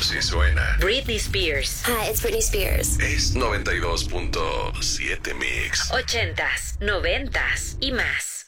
Así suena Britney Spears. Hi, it's Britney Spears. Es 92.7 Mix. 80s, 90s y más.